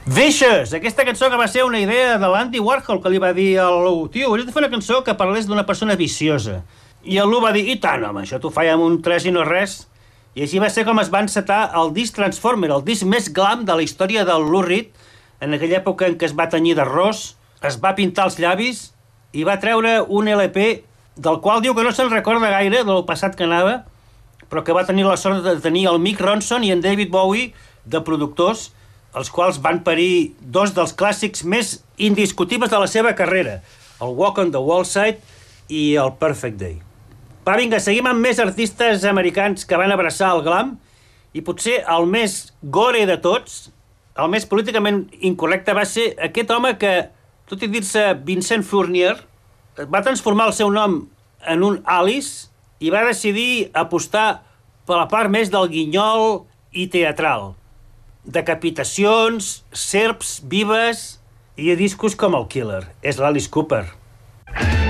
Vicious, aquesta cançó que va ser una idea de l'Andy Warhol, que li va dir a l'U, tio, hauries de fer una cançó que parlés d'una persona viciosa. I l'U va dir, i tant, home, això t'ho faia amb un 3 i no res. I així va ser com es va encetar el disc Transformer, el disc més glam de la història del Lou Reed, en aquella època en què es va tenyir d'arròs, es va pintar els llavis i va treure un LP del qual diu que no se'n recorda gaire del passat que anava, però que va tenir la sort de tenir el Mick Ronson i en David Bowie de productors, els quals van parir dos dels clàssics més indiscutibles de la seva carrera, el Walk on the Wall Side i el Perfect Day. Va, vinga, seguim amb més artistes americans que van abraçar el glam i potser el més gore de tots, el més políticament incorrecte, va ser aquest home que, tot i dir-se Vincent Fournier, va transformar el seu nom en un Alice i va decidir apostar per la part més del guinyol i teatral. Decapitacions, serps vives i discos com el Killer. És l'Alice Cooper.